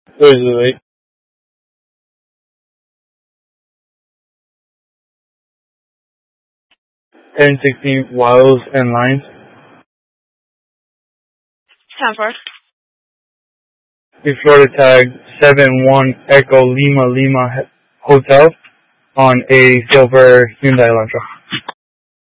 Where is it? 1016 Wiles and Lines. 10-4. The Florida tag 71 Echo Lima Lima Hotel on a silver Hyundai Elantra.